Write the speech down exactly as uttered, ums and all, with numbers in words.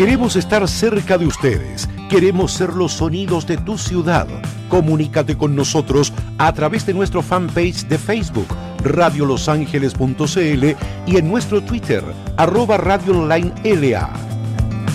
Queremos estar cerca de ustedes. Queremos ser los sonidos de tu ciudad. Comunícate con nosotros a través de nuestro fanpage de Facebook, radio los ángeles punto c l, y en nuestro Twitter, arroba Radio Online L A.